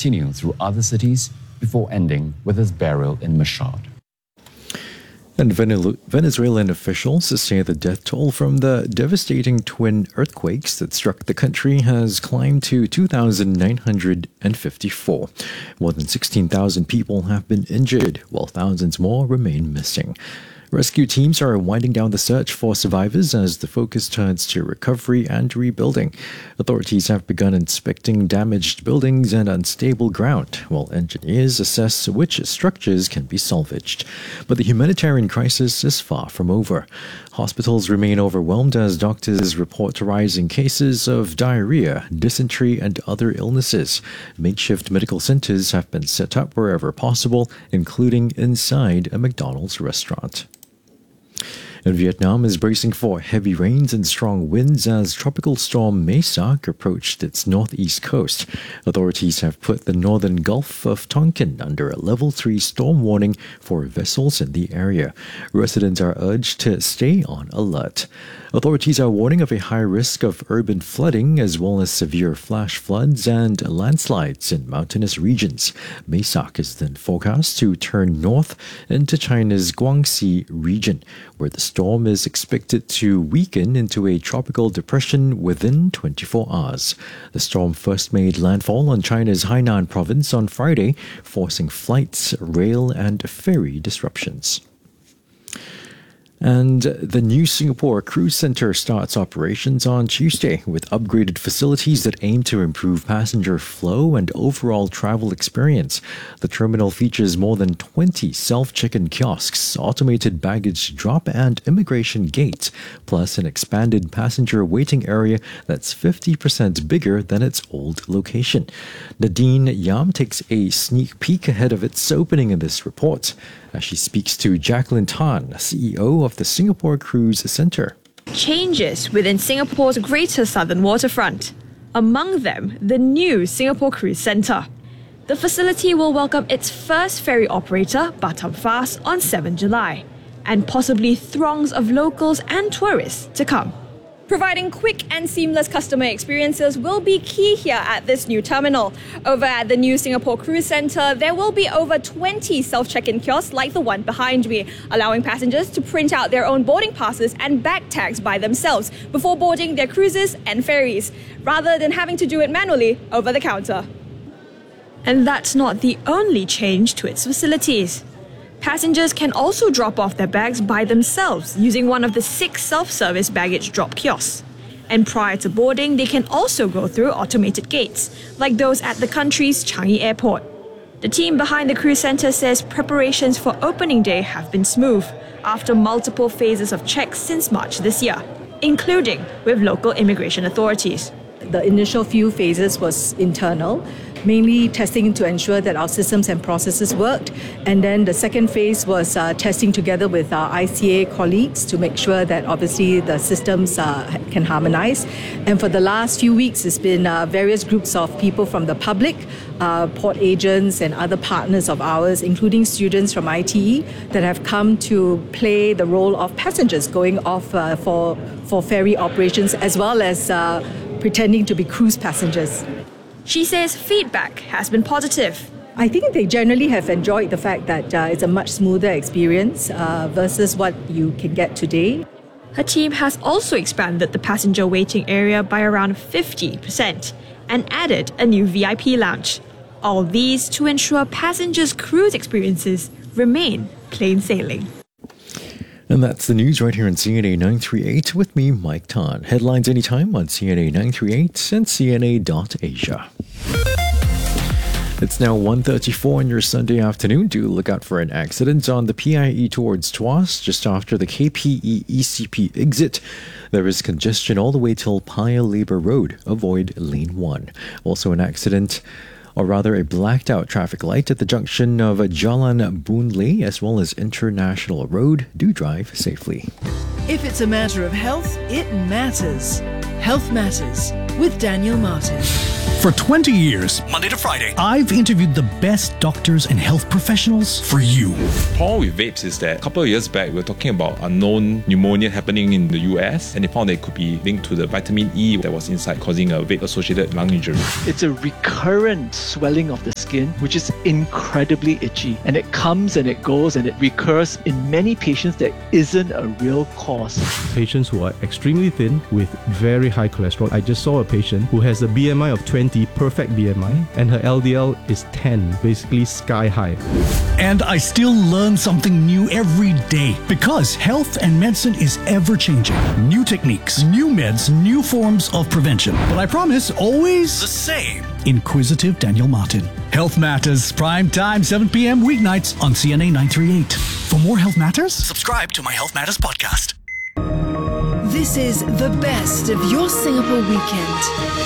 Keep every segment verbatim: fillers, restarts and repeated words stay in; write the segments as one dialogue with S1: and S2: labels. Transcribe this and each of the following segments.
S1: continue through other cities before ending with his burial in Mashhad.
S2: And Venezuelan officials say the death toll from the devastating twin earthquakes that struck the country has climbed to two thousand nine hundred fifty-four. More than sixteen thousand people have been injured, while thousands more remain missing. Rescue teams are winding down the search for survivors as the focus turns to recovery and rebuilding. Authorities have begun inspecting damaged buildings and unstable ground, while engineers assess which structures can be salvaged. But the humanitarian crisis is far from over. Hospitals remain overwhelmed as doctors report rising cases of diarrhea, dysentery, and other illnesses. Makeshift medical centers have been set up wherever possible, including inside a McDonald's restaurant. And Vietnam is bracing for heavy rains and strong winds as tropical storm Maysak approached its northeast coast. Authorities have put the northern Gulf of Tonkin under a level three storm warning for vessels in the area. Residents are urged to stay on alert. Authorities are warning of a high risk of urban flooding as well as severe flash floods and landslides in mountainous regions. Maysak is then forecast to turn north into China's Guangxi region, where the storm is expected to weaken into a tropical depression within twenty-four hours. The storm first made landfall on China's Hainan province on Friday, forcing flights, rail, and ferry disruptions. And the new Singapore Cruise Centre starts operations on Tuesday with upgraded facilities that aim to improve passenger flow and overall travel experience. The terminal features more than twenty self-check-in kiosks, automated baggage drop and immigration gates, plus an expanded passenger waiting area that's fifty percent bigger than its old location. Nadine Yam takes a sneak peek ahead of its opening in this report, as she speaks to Jacqueline Tan, C E O of the Singapore Cruise Centre.
S3: Changes within Singapore's Greater Southern Waterfront. Among them, the new Singapore Cruise Centre. The facility will welcome its first ferry operator, Batam Fast, on the seventh of July, and possibly throngs of locals and tourists to come. Providing quick and seamless customer experiences will be key here at this new terminal. Over at the new Singapore Cruise Centre, there will be over twenty self-check-in kiosks like the one behind me, allowing passengers to print out their own boarding passes and bag tags by themselves before boarding their cruises and ferries, rather than having to do it manually over the counter. And that's not the only change to its facilities. Passengers can also drop off their bags by themselves using one of the six self-service baggage drop kiosks. And prior to boarding, they can also go through automated gates, like those at the country's Changi Airport. The team behind the cruise centre says preparations for opening day have been smooth after multiple phases of checks since March this year, including with local immigration authorities.
S4: The initial few phases was internal, mainly testing to ensure that our systems and processes worked. And then the second phase was uh, testing together with our I C A colleagues to make sure that obviously the systems uh, can harmonize. And for the last few weeks, it's been uh, various groups of people from the public, uh, port agents and other partners of ours, including students from I T E, that have come to play the role of passengers going off uh, for, for ferry operations, as well as uh, pretending to be cruise passengers.
S3: She says feedback has been positive.
S4: I think they generally have enjoyed the fact that uh, it's a much smoother experience uh, versus what you can get today.
S3: Her team has also expanded the passenger waiting area by around fifty percent and added a new V I P lounge. All these to ensure passengers' cruise experiences remain plain sailing.
S2: And that's the news right here on C N A nine thirty-eight with me, Mike Tan. Headlines anytime on C N A nine thirty-eight and C N A dot Asia. It's now one thirty-four on your Sunday afternoon. Do look out for an accident on the P I E towards Tuas just after the K P E E C P exit. There is congestion all the way till Paya Lebar Road. Avoid lane one. Also an accident, or rather a blacked out traffic light at the junction of Jalan Boon Lay as well as International Road. Do drive safely.
S5: If it's a matter of health, it matters. Health Matters with Daniel Martin. For twenty years, Monday to Friday, I've interviewed the best doctors and health professionals for you.
S6: Problem with vapes is that a couple of years back, we were talking about unknown pneumonia happening in the U S, and they found that it could be linked to the vitamin E that was inside, causing a vape-associated lung injury.
S7: It's a recurrent swelling of the skin, which is incredibly itchy, and it comes and it goes and it recurs in many patients that isn't a real cause.
S8: Patients who are extremely thin with very high cholesterol. I just saw a patient who has a B M I of twenty, perfect B M I, and her L D L is ten, basically sky high.
S5: And I still learn something new every day because health and medicine is ever changing. New techniques, new meds, new forms of prevention. But I promise, always the same. Inquisitive Daniel Martin. Health Matters, prime time, seven p.m. weeknights on C N A nine thirty-eight. For more Health Matters, subscribe to my Health Matters podcast.
S9: This is the best of your Singapore weekend.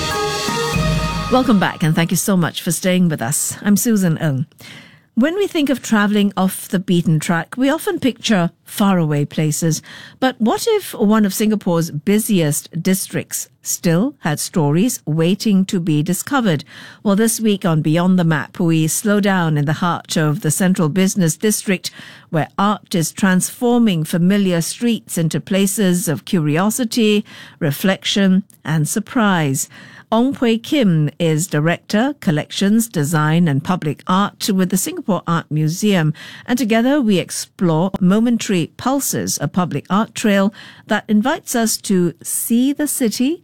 S3: Welcome back, and thank you so much for staying with us. I'm Susan Ng. When we think of travelling off the beaten track, we often picture faraway places. But what if one of Singapore's busiest districts still had stories waiting to be discovered? Well, this week on Beyond the Map, we slow down in the heart of the Central Business District, where art is transforming familiar streets into places of curiosity, reflection, and surprise. Ong Pui Kim is Director, Collections, Design and Public Art with the Singapore Art Museum, and together we explore Momentary Pulses, a public art trail that invites us to see the city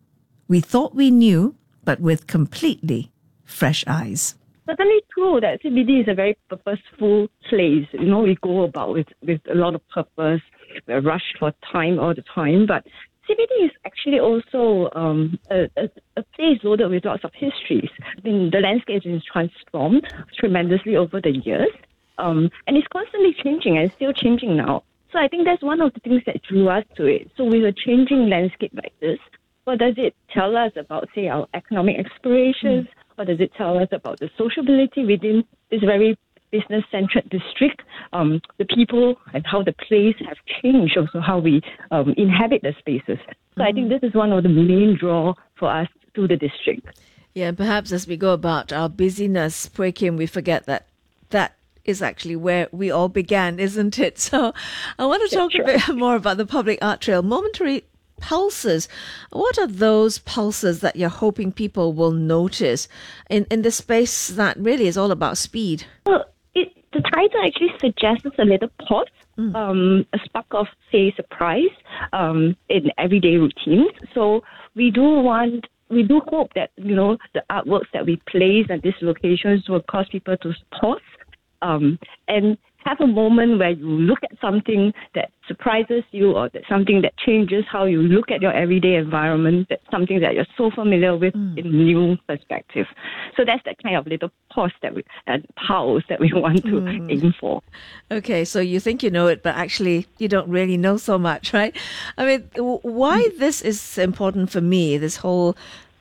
S3: we thought we knew, but with completely fresh eyes.
S10: Certainly true that C B D is a very purposeful place. You know, we go about with, with a lot of purpose. We're rushed for time all the time, but C B D is actually also um, a, a, a place loaded with lots of histories. I mean, the landscape is transformed tremendously over the years, um, and it's constantly changing and still changing now. So I think that's one of the things that drew us to it. So with a changing landscape like this, what does it tell us about, say, our economic aspirations? Mm. What does it tell us about the sociability within this very business-centered district, um, the people and how the place have changed, also how we um, inhabit the spaces. So mm. I think this is one of the main draw for us to the district.
S3: Yeah, and perhaps as we go about our busyness, Pui Kim, we forget that that is actually where we all began, isn't it? So I want to talk yeah, sure. a bit more about the public art trail. Momentary Pulses. What are those pulses that you're hoping people will notice in, in this space that really is all about speed?
S10: Well, it, the title actually suggests a little pause, mm. um, a spark of, say, surprise um, in everyday routines. So we do want, we do hope that, you know, the artworks that we place at these locations will cause people to pause um, and have a moment where you look at something that surprises you, or that something that changes how you look at your everyday environment, that's something that you're so familiar with mm. in a new perspective. So that's that kind of little pause that we, and pause that we want to mm. aim for.
S3: Okay, so you think you know it, but actually you don't really know so much, right? I mean, why mm. this is important for me, this whole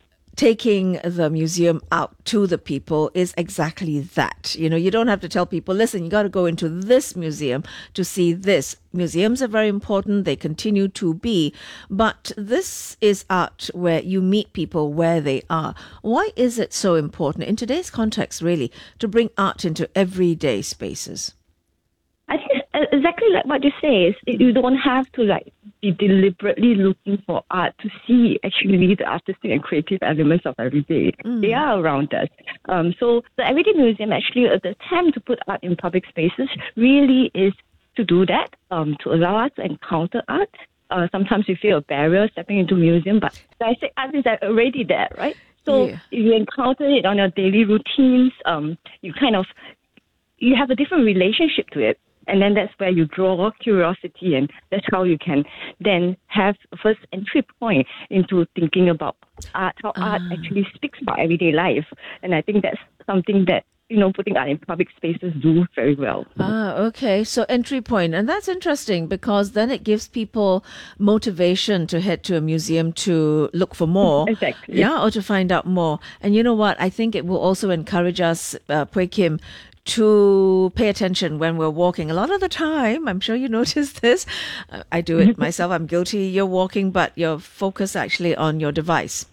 S3: taking the museum out to the people, is exactly that. You know, you don't have to tell people, listen, you got to go into this museum to see this. Museums are very important. They continue to be. But this is art where you meet people where they are. Why is it so important in today's context, really, to bring art into everyday spaces?
S10: I think it's exactly like what you say. Is you don't have to like be deliberately looking for art to see actually the artistic and creative elements of every day. Mm. They are around us. Um, so the Everyday Museum actually, uh, the attempt to put art in public spaces really is to do that, um, to allow us to encounter art. Uh, sometimes we feel a barrier stepping into a museum, but I say art is already there, right? So yeah. if you encounter it on your daily routines, um, you kind of, you have a different relationship to it. And then that's where you draw curiosity, and that's how you can then have a first entry point into thinking about art, how uh. art actually speaks about everyday life. And I think that's something that, you know, putting art in public spaces do very well.
S3: Ah, okay. So entry point. And that's interesting because then it gives people motivation to head to a museum to look for more.
S10: Exactly.
S3: Yeah, or to find out more. And you know what? I think it will also encourage us, uh, Pui Kim, to pay attention when we're walking. A lot of the time, I'm sure you notice this, uh, I do it myself, I'm guilty, you're walking, but you're focused actually on your device.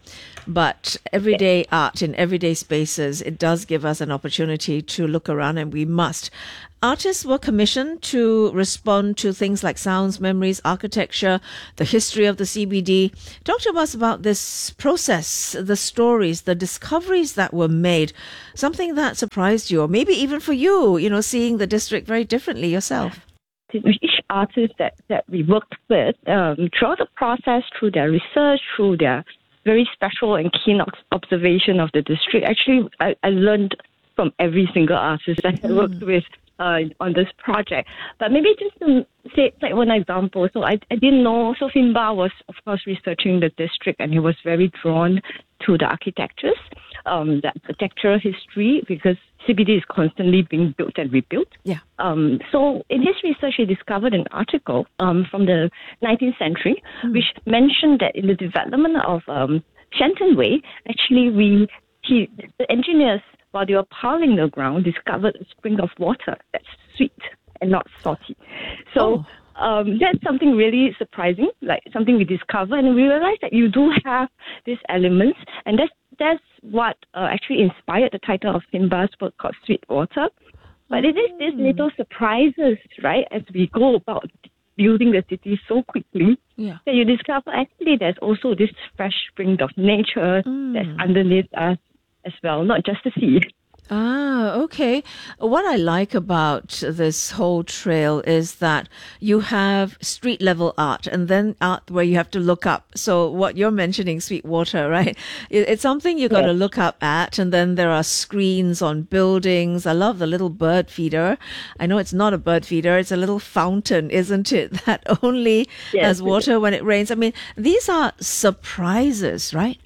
S11: but everyday art in everyday spaces, it does give us an opportunity to look around, and we must. Artists were commissioned to respond to things like sounds, memories, architecture, the history of the C B D. Talk to us about this process, the stories, the discoveries that were made, something that surprised you, or maybe even for you, you know, seeing the district very differently yourself.
S10: Each artist that, that we worked with, um, throughout the process, through their research, through their very special and keen observation of the district, actually, I, I learned from every single artist that I worked with uh, on this project. But maybe just to say, like one example, so I, I didn't know, so Finbar was, of course, researching the district, and he was very drawn to the architectures, um, the architectural history, because C B D is constantly being built and rebuilt.
S11: Yeah.
S10: Um, so in his research, he discovered an article um, from the nineteenth century, mm. which mentioned that in the development of um, Shenton Way, actually, we he the engineers, while they were piling the ground, discovered a spring of water that's sweet and not salty. So oh. um, that's something really surprising, like something we discovered, and we realized that you do have these elements, and that's that's what uh, actually inspired the title of Finbar's work called Sweet Water. But it is these little surprises, right, as we go about building the city so quickly,
S11: yeah.
S10: that you discover actually there's also this fresh spring of nature mm. that's underneath us as well, not just the sea.
S11: Ah, okay. What I like about this whole trail is that you have street level art and then art where you have to look up. So what you're mentioning, Sweetwater, right? It's something you got to yes. look up at, and then there are screens on buildings. I love the little bird feeder. I know it's not a bird feeder. It's a little fountain, isn't it? That only yes, has water when it rains. I mean, these are surprises, right?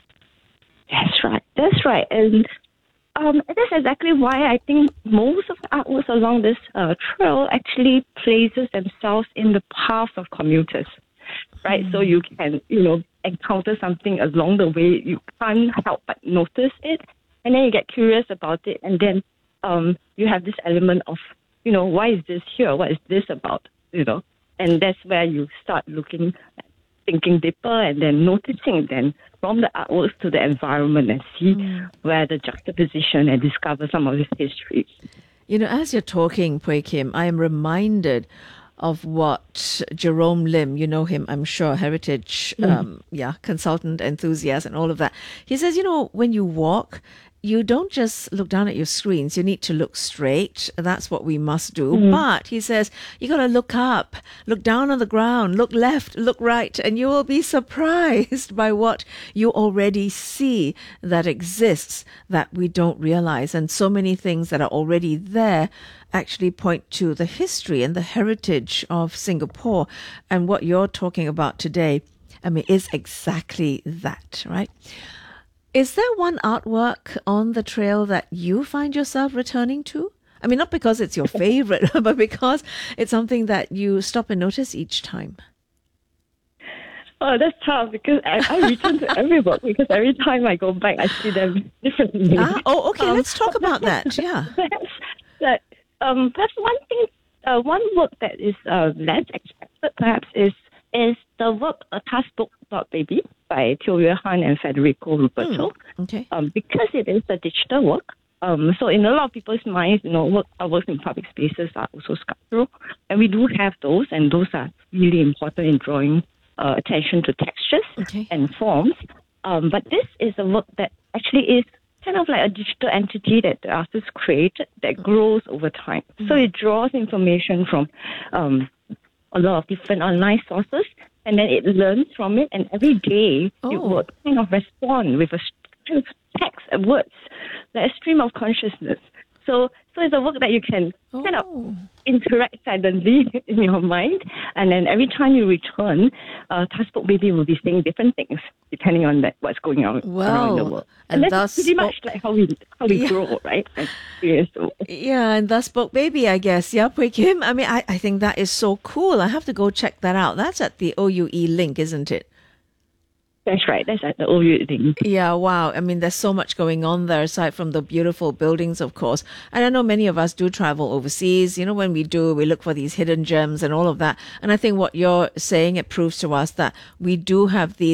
S10: That's right. That's right. And Um, that's exactly why I think most of the artworks along this uh, trail actually places themselves in the path of commuters, right? Mm. So you can, you know, encounter something along the way. You can't help but notice it, and then you get curious about it, and then um, you have this element of, you know, why is this here? What is this about? You know, and that's where you start looking, thinking deeper, and then noticing then from the artworks to the environment, and see mm. where the juxtaposition, and discover some of this history.
S11: You know, as you're talking, Pui Kim, I am reminded of what Jerome Lim, you know him, I'm sure, heritage, mm. um, yeah, consultant, enthusiast, and all of that. He says, you know, when you walk, you don't just look down at your screens. You need to look straight. That's what we must do. Mm. But he says, you got to look up, look down on the ground, look left, look right, and you will be surprised by what you already see that exists that we don't realize. And so many things that are already there actually point to the history and the heritage of Singapore. And what you're talking about today, I mean, is exactly that, right? Is there one artwork on the trail that you find yourself returning to? I mean, not because it's your favorite, but because it's something that you stop and notice each time.
S10: Oh, that's tough, because I, I return to every work, because every time I go back, I see them differently.
S11: Ah, oh, okay, um, let's talk about that, yeah.
S10: Perhaps, that, um, perhaps one thing, uh, one work that is uh, less expected, perhaps, is is the work A Task Book About Baby by Teo Yue Han and Federico Ruperto.
S11: Mm, okay.
S10: Um, because it is a digital work, um, so in a lot of people's minds, you know, work, our works in public spaces are also sculptural, and we do have those, and those are really important in drawing uh, attention to textures
S11: okay.
S10: and forms. Um, but this is a work that actually is kind of like a digital entity that the artist created that grows over time. Mm. So it draws information from um, a lot of different online sources, and then it learns from it, and every day
S11: oh.
S10: it will kind of respond with a stream of text and words, like a stream of consciousness. So, so it's a work that you can
S11: oh.
S10: kind of interact silently in your mind, and then every time you return, uh, Taskbook Baby will be saying different things depending on that, what's going on
S11: well,
S10: around the world. And,
S11: and
S10: that's
S11: thus
S10: pretty much like how we how we
S11: yeah.
S10: grow, right? And experience the world.
S11: Yeah, and thus Book Baby, I guess. Yeah, Pui Kim. I mean, I, I think that is so cool. I have to go check that out. That's at the O U E link, isn't it?
S10: That's right. That's at the O U E link.
S11: Yeah, wow. I mean, there's so much going on there, aside from the beautiful buildings, of course. And I know many of us do travel overseas. You know, when we do, we look for these hidden gems and all of that. And I think what you're saying, it proves to us that we do have these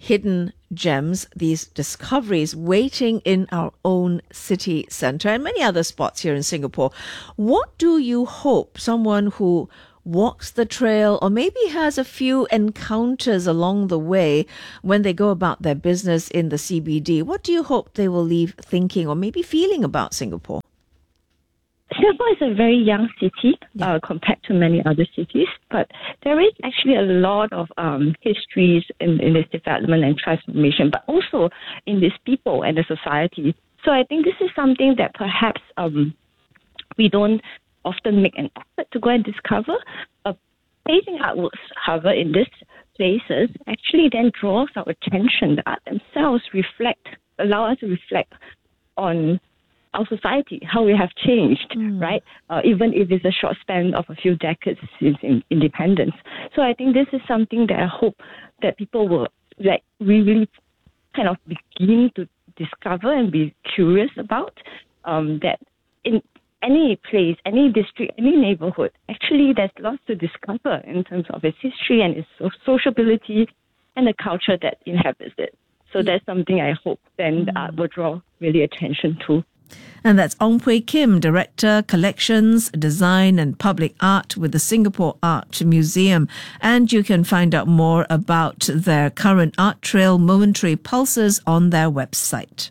S11: hidden gems, these discoveries waiting in our own city centre and many other spots here in Singapore. What do you hope someone who walks the trail or maybe has a few encounters along the way when they go about their business in the C B D, what do you hope they will leave thinking or maybe feeling about Singapore?
S10: Singapore is a very young city uh, compared to many other cities, but there is actually a lot of um, histories in, in this development and transformation, but also in these people and the society. So I think this is something that perhaps um, we don't often make an effort to go and discover. Uh, placing artworks, however, in these places actually then draws our attention. The art themselves reflect, allow us to reflect on our society, how we have changed, mm. right? Uh, even if it's a short span of a few decades since in independence. So I think this is something that I hope that people will like really kind of begin to discover and be curious about. Um, that in any place, any district, any neighborhood, actually there's lots to discover in terms of its history and its sociability and the culture that inhabits it. So mm. that's something I hope then mm. the art will draw really attention to.
S11: And that's Ong Pui Kim, Director, Collections, Design and Public Art with the Singapore Art Museum. And you can find out more about their current art trail, Momentary Pulses, on their website.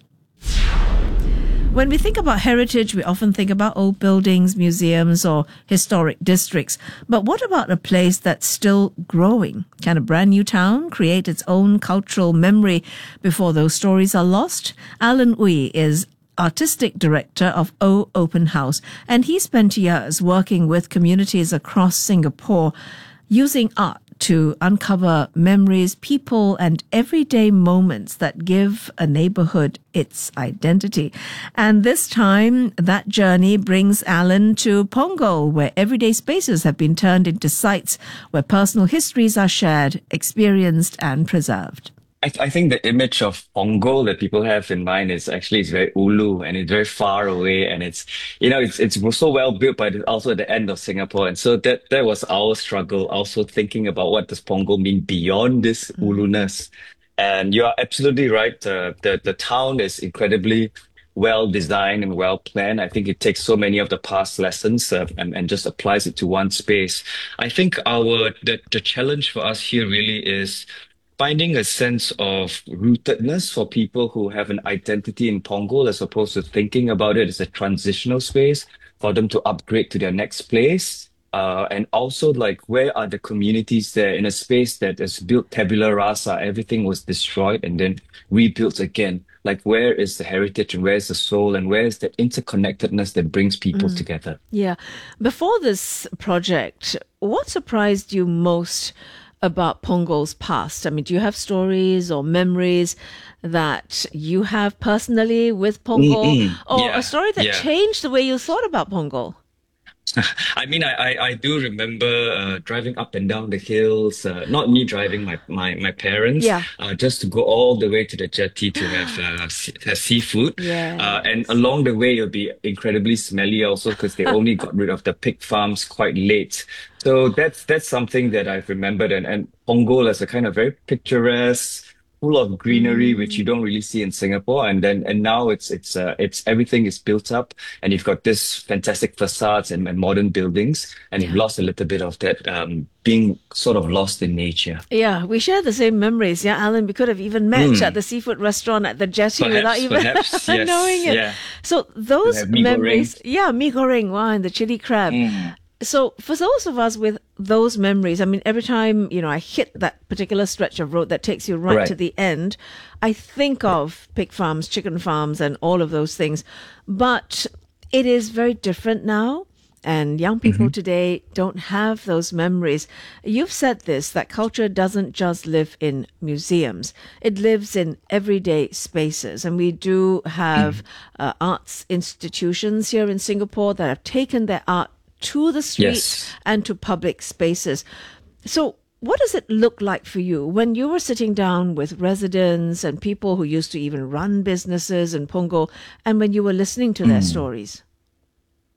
S11: When we think about heritage, we often think about old buildings, museums, or historic districts. But what about a place that's still growing? Can a brand new town create its own cultural memory before those stories are lost? Alan Ooi is Artistic Director of O Open House, and he spent years working with communities across Singapore using art to uncover memories, people, and everyday moments that give a neighborhood its identity. And this time, that journey brings Alan to Punggol, where everyday spaces have been turned into sites where personal histories are shared, experienced, and preserved.
S12: I, th- I think the image of Punggol that people have in mind is actually it's very ulu and it's very far away, and it's you know it's it's so well built, but it's also at the end of Singapore, and so that that was our struggle. Also thinking about what does Punggol mean beyond this mm. uluness, and you are absolutely right. Uh, the the town is incredibly well designed and well planned. I think it takes so many of the past lessons uh, and and just applies it to one space. I think our the the challenge for us here really is finding a sense of rootedness for people who have an identity in Punggol, as opposed to thinking about it as a transitional space for them to upgrade to their next place. Uh, and also, like, where are the communities there in a space that is built tabula rasa? Everything was destroyed and then rebuilt again. Like, where is the heritage and where's the soul and where's the interconnectedness that brings people mm. together?
S11: Yeah. Before this project, what surprised you most about Punggol's past? I mean, do you have stories or memories that you have personally with Punggol, mm-hmm. or
S12: yeah,
S11: a story that
S12: yeah.
S11: changed the way you thought about Punggol?
S12: I mean, I, I, I do remember uh, driving up and down the hills, uh, not me driving, my, my, my parents,
S11: yeah.
S12: uh, just to go all the way to the jetty to have, uh, se- have seafood.
S11: Yes.
S12: Uh, and along the way, it'll be incredibly smelly also because they only got rid of the pig farms quite late. So that's that's something that I've remembered. And, and Punggol is a kind of very picturesque, full of greenery, mm. which you don't really see in Singapore. And then and now it's it's uh, it's everything is built up, and you've got this fantastic facades and, and modern buildings, and you've lost a little bit of that um, being sort of lost in nature.
S11: Yeah, we share the same memories. Yeah, Alan, we could have even met mm. at the seafood restaurant at the jetty
S12: perhaps,
S11: without even
S12: perhaps, yes,
S11: knowing it.
S12: Yeah.
S11: So those
S12: mee
S11: memories,
S12: goreng.
S11: yeah, mee goreng, wow, and the chili crab.
S12: Mm.
S11: So for those of us with those memories, I mean, every time, you know, I hit that particular stretch of road that takes you right,
S12: right.
S11: to the end, I think of pig farms, chicken farms, and all of those things. But it is very different now. And young people mm-hmm. today don't have those memories. You've said this, that culture doesn't just live in museums. It lives in everyday spaces. And we do have mm. uh, arts institutions here in Singapore that have taken their art to the streets
S12: yes.
S11: and to public spaces. So what does it look like for you when you were sitting down with residents and people who used to even run businesses in Punggol, and when you were listening to mm. their stories?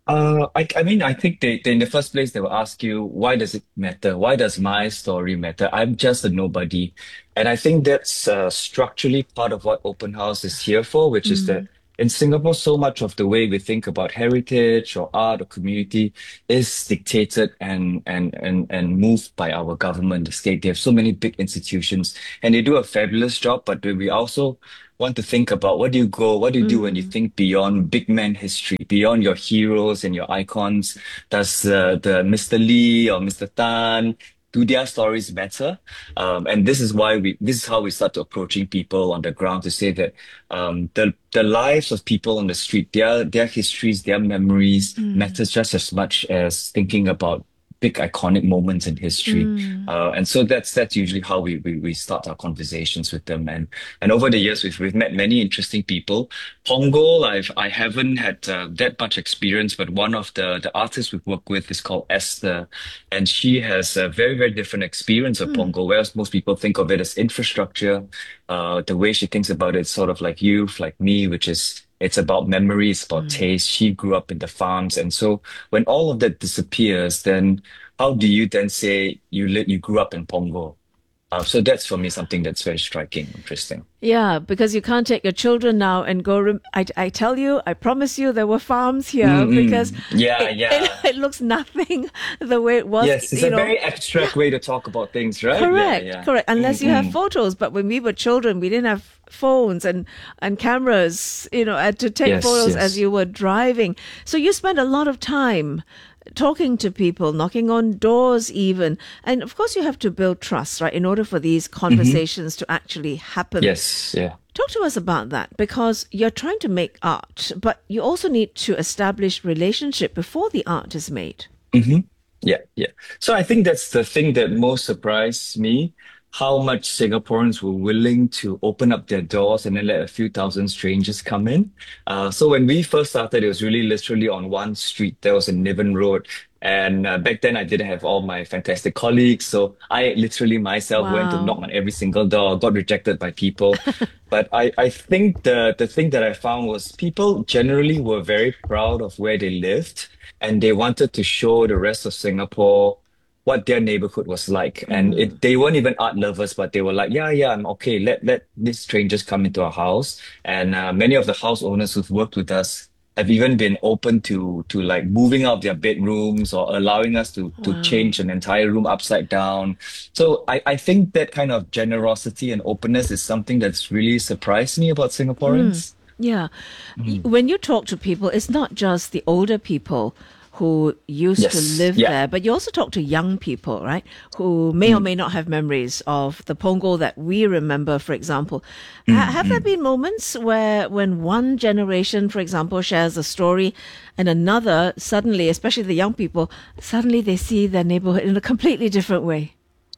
S12: Uh, I, I mean, I think they, they, in the first place, they will ask you, why does it matter? Why does my story matter? I'm just a nobody. And I think that's uh, structurally part of what Open House is here for, which is that
S11: Mm.
S12: in Singapore, so much of the way we think about heritage or art or community is dictated and, and, and, and moved by our government, the state. They have so many big institutions and they do a fabulous job, but we also want to think about what do you go, what do you do when you
S11: Mm.
S12: think beyond big man history, beyond your heroes and your icons? Does uh, the Mister Lee or Mister Tan, do their stories matter? Um, and this is why we, this is how we start approaching people on the ground to say that um, the the lives of people on the street, their their histories, their memories
S11: Mm.
S12: matters just as much as thinking about big iconic moments in history.
S11: Mm.
S12: Uh, and so that's that's usually how we, we we start our conversations with them. And and over the years, we've we've met many interesting people. Pongal, I've I haven't had uh, that much experience, but one of the the artists we've worked with is called Esther, and she has a very very different experience of
S11: Mm.
S12: Pongal. Whereas most people think of it as infrastructure, uh, the way she thinks about it, is sort of like youth, like me, which is it's about memories, about
S11: Mm.
S12: taste. She grew up in the farms, and so when all of that disappears, then how do you then say you li you grew up in Pongo? Uh, so that's for me something that's very striking, interesting.
S11: Yeah, because you can't take your children now and go. Rem- I, I tell you, I promise you, there were farms here because
S12: Mm-mm. Yeah,
S11: it,
S12: yeah.
S11: it, it looks nothing the way it was.
S12: Yes, it's
S11: you
S12: a
S11: know.
S12: very abstract way to talk about things, right?
S11: Correct,
S12: Yeah, yeah.
S11: correct. Unless you have
S12: Mm-mm.
S11: photos, but when we were children, we didn't have phones and and cameras, you know, and to take
S12: Yes,
S11: photos
S12: yes.
S11: as you were driving. So you spent a lot of time talking to people, knocking on doors, even, and of course you have to build trust, right, in order for these conversations to actually happen.
S12: Yes, yeah.
S11: Talk to us about that because you're trying to make art, but you also need to establish relationship before the art is made.
S12: hmm Yeah, yeah. So I think that's the thing that most surprised me, how much Singaporeans were willing to open up their doors and then let a few thousand strangers come in. Uh, so when we first started, it was really literally on one street. There was a Niven Road. And uh, back then, I didn't have all my fantastic colleagues. So I literally myself went to
S11: Wow.
S12: knock on every single door, got rejected by people. But I, I think the, the thing that I found was people generally were very proud of where they lived and they wanted to show the rest of Singapore what their neighborhood was like. And
S11: Mm.
S12: it, they weren't even art lovers, but they were like, yeah, yeah, I'm okay. Let, let these strangers come into our house. And uh, many of the house owners who've worked with us have even been open to, to like moving out their bedrooms or allowing us to, to
S11: Wow.
S12: change an entire room upside down. So I, I think that kind of generosity and openness is something that's really surprised me about Singaporeans.
S11: Yeah. Y- When you talk to people, it's not just the older people who used to
S12: Yes,
S11: live
S12: yeah.
S11: there, but you also talk to young people, right? Who may or may not have memories of the Pongo that we remember, for example. Ha- have there been moments where, when one generation, for example, shares a story and another suddenly, especially the young people, suddenly they see their neighborhood in a completely different way?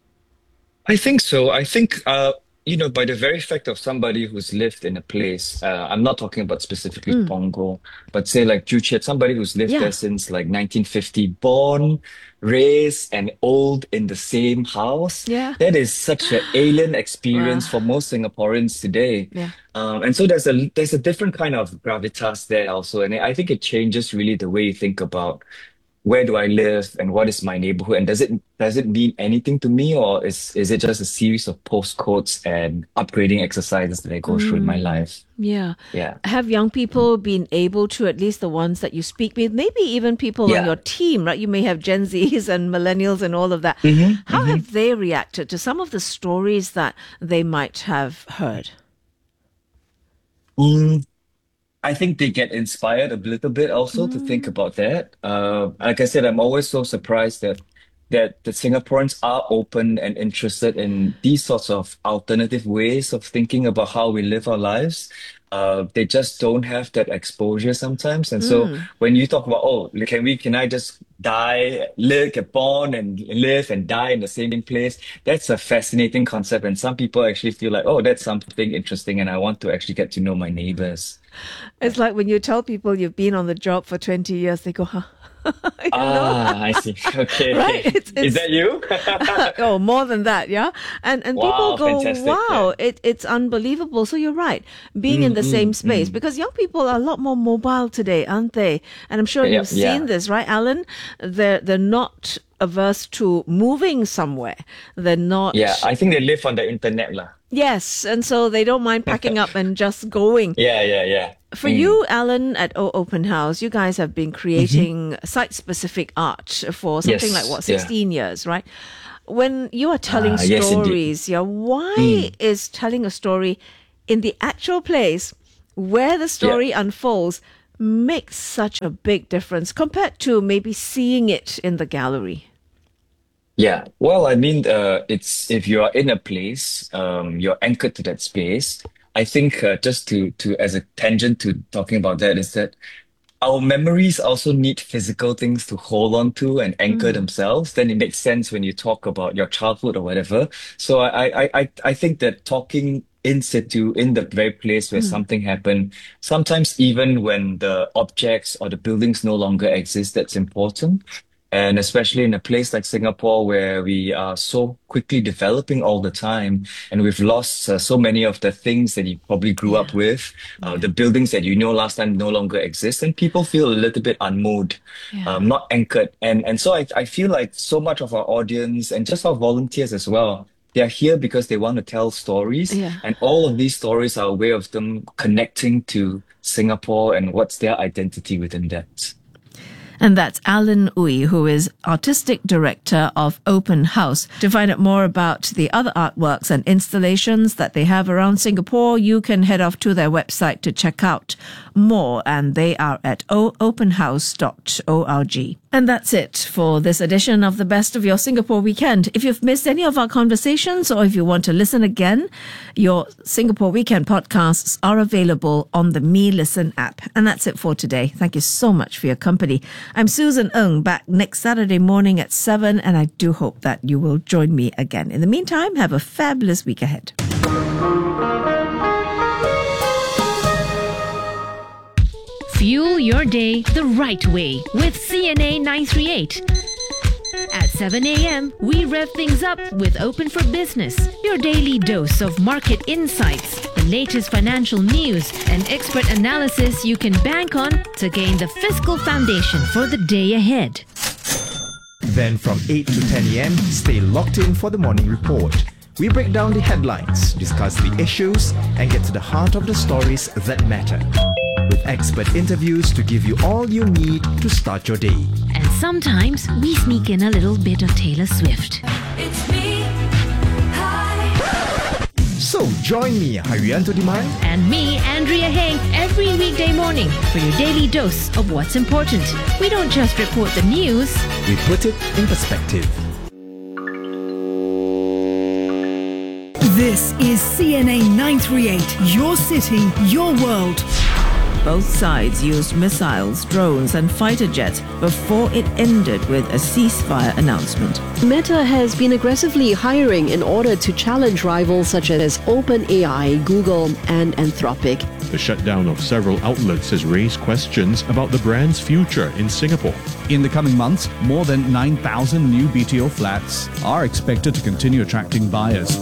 S12: I think so. I think, uh, you know, by the very fact of somebody who's lived in a place, uh, I'm not talking about specifically Pongo, but say like Joo Chiat, somebody who's lived
S11: Yeah.
S12: there since like nineteen fifty, born, raised, and old in the same house.
S11: Yeah.
S12: That is such an alien experience
S11: Wow.
S12: for most Singaporeans today.
S11: Yeah.
S12: Um, and so there's a there's a different kind of gravitas there also, and I think it changes really the way you think about where do I live and what is my neighborhood and does it does it mean anything to me or is is it just a series of postcodes and upgrading exercises that I go through in my life?
S11: Yeah.
S12: Yeah.
S11: Have young people been able to, at least the ones that you speak with, maybe even people
S12: Yeah.
S11: on your team, right? You may have Gen Zs and millennials and all of that.
S12: Mhm,
S11: How
S12: mhm.
S11: have they reacted to some of the stories that they might have heard?
S12: Mm, I think they get inspired a little bit also to think about that. Uh, like I said, I'm always so surprised that that the Singaporeans are open and interested in these sorts of alternative ways of thinking about how we live our lives. Uh, they just don't have that exposure sometimes. And so
S11: Mm.
S12: when you talk about, oh, can we, can I just die, live, get born and live and die in the same place? That's a fascinating concept. And some people actually feel like, oh, that's something interesting. And I want to actually get to know my neighbors.
S11: It's like when you tell people you've been on the job for twenty years, they go, huh? You
S12: Ah,
S11: know?
S12: I see. Okay.
S11: Right? It's, it's,
S12: Is that you?
S11: oh, more than that, yeah. And and
S12: Wow,
S11: people go,
S12: fantastic,
S11: wow,
S12: yeah.
S11: it, it's unbelievable. So you're right, being in the
S12: Mm,
S11: same
S12: mm,
S11: space,
S12: mm.
S11: because young people are a lot more mobile today, aren't they? And I'm sure
S12: Yeah,
S11: you've seen
S12: yeah.
S11: this, right, Alan? They're they're not averse to moving somewhere. They're not.
S12: Yeah, I think they live on the internet lah.
S11: Yes, and so they don't mind packing up and just going.
S12: Yeah, yeah, yeah.
S11: For
S12: Mm.
S11: you, Alan, at O Open House, you guys have been creating site-specific art for something
S12: Yes,
S11: like, what,
S12: yeah.
S11: sixteen years, right? When you are telling
S12: Ah, yes, indeed.
S11: stories, yeah, why
S12: Mm.
S11: is telling a story in the actual place where the story unfolds makes such a big difference compared to maybe seeing it in the gallery?
S12: Yeah, well, I mean, uh, it's if you are in a place, um, you're anchored to that space. I think uh, just to to as a tangent to talking about that is that our memories also need physical things to hold on to and anchor themselves. Then it makes sense when you talk about your childhood or whatever. So I I I I think that talking in situ in the very place where something happened, sometimes even when the objects or the buildings no longer exist, that's important. And especially in a place like Singapore, where we are so quickly developing all the time, and we've lost uh, so many of the things that you probably grew up with, uh, the buildings that you know last time no longer exist, and people feel a little bit unmoved, um, not anchored. And and so I, I feel like so much of our audience and just our volunteers as well, they are here because they want to tell stories,
S11: Yeah.
S12: and all of these stories are a way of them connecting to Singapore and what's their identity within that.
S11: And that's Alan Ooi, who is Artistic Director of Open House. To find out more about the other artworks and installations that they have around Singapore, you can head off to their website to check out more, and they are at open house dot org. And that's it for this edition of the Best of Your Singapore Weekend. If you've missed any of our conversations, or if you want to listen again, your Singapore Weekend podcasts are available on the Me Listen app. And that's it for today. Thank you so much for your company. I'm Susan Ng, back next Saturday morning at seven, and I do hope that you will join me again. In the meantime, have a fabulous week ahead.
S13: Fuel your day the right way with C N A nine three eight. At seven a.m., we rev things up with Open for Business, your daily dose of market insights, the latest financial news, and expert analysis you can bank on to gain the fiscal foundation for the day ahead.
S14: Then from eight to ten a.m., stay locked in for the morning report. We break down the headlines, discuss the issues, and get to the heart of the stories that matter. With expert interviews to give you all you need to start your day.
S13: And sometimes we sneak in a little bit of Taylor Swift.
S9: It's me. Hi.
S14: So join me, Haryanto Diman,
S13: And me, Andrea Heng, every weekday morning for your daily dose of what's important. We don't just report the news.
S14: we put it in perspective.
S9: This is C N A nine three eight, your city, your world.
S11: Both sides used missiles, drones, and fighter jets before it ended with a ceasefire announcement.
S15: Meta has been aggressively hiring in order to challenge rivals such as OpenAI, Google, and Anthropic.
S16: The shutdown of several outlets has raised questions about the brand's future in Singapore.
S5: In the coming months, more than nine thousand new B T O flats are expected to continue attracting buyers.